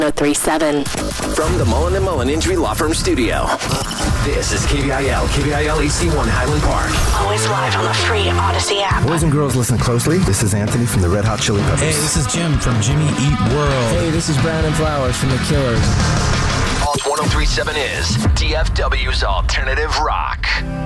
1037. From the Mullen & Mullen Injury Law Firm Studio, this is KVIL AC1 Highland Park. Always live on the free Odyssey app. Boys and girls, listen closely. This is Anthony from the Red Hot Chili Peppers. Hey, this is Jim from Jimmy Eat World. Hey, this is Brandon Flowers from The Killers. Alt 1037 is DFW's Alternative Rock.